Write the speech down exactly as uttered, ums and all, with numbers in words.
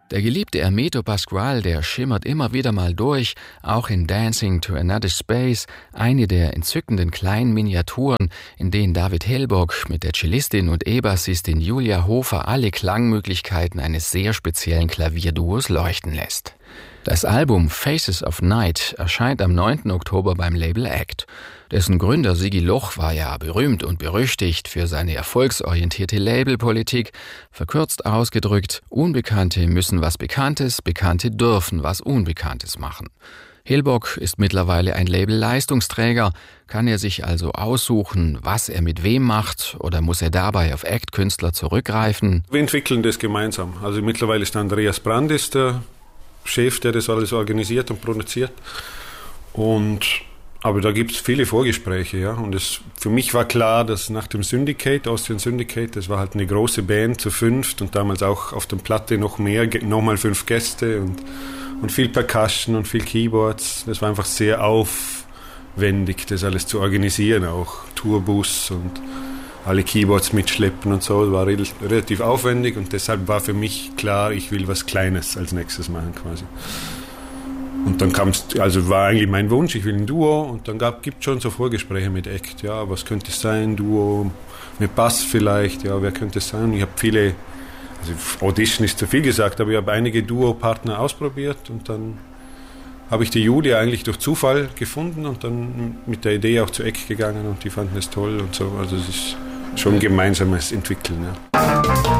Der geliebte Hermeto Pascoal, der schimmert immer wieder mal durch, auch in Dancing to Another Space, eine der entzückenden kleinen Miniaturen, in denen David Hellbock mit der Cellistin und E-Bassistin Julia Hofer alle Klangmöglichkeiten eines sehr speziellen Klavierduos leuchten lässt. Das Album Faces of Night erscheint am neunten Oktober beim Label Act. Dessen Gründer Sigi Loch war ja berühmt und berüchtigt für seine erfolgsorientierte Labelpolitik. Verkürzt ausgedrückt, Unbekannte müssen was Bekanntes, Bekannte dürfen was Unbekanntes machen. Hellbock ist mittlerweile ein Label-Leistungsträger. Kann er sich also aussuchen, was er mit wem macht, oder muss er dabei auf Act-Künstler zurückgreifen? Wir entwickeln das gemeinsam. Also mittlerweile ist Andreas Brandis der Chef, der das alles organisiert und produziert. Und, aber da gibt es viele Vorgespräche, ja. Und es, für mich war klar, dass nach dem Syndicate, Austrian Syndicate, das war halt eine große Band zu fünft und damals auch auf der Platte noch mehr, nochmal fünf Gäste und, und viel Percussion und viel Keyboards. Das war einfach sehr aufwendig, das alles zu organisieren, auch Tourbus und alle Keyboards mitschleppen und so, das war relativ aufwendig und deshalb war für mich klar, ich will was Kleines als nächstes machen quasi. Und dann kam es, also war eigentlich mein Wunsch, ich will ein Duo und dann gibt es schon so Vorgespräche mit Act, ja, was könnte es sein, Duo mit Bass vielleicht, ja, wer könnte es sein? Ich habe viele, also Audition ist zu viel gesagt, aber ich habe einige Duo-Partner ausprobiert und dann habe ich die Julia eigentlich durch Zufall gefunden und dann mit der Idee auch zu Act gegangen und die fanden es toll und so, also es ist schon gemeinsames Entwickeln, ja.